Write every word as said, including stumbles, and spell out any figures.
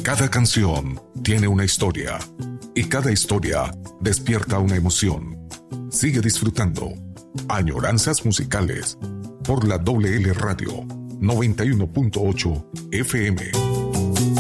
Cada canción tiene una historia y cada historia despierta una emoción. Sigue disfrutando Añoranzas Musicales por la W L Radio noventa y uno punto ocho F M.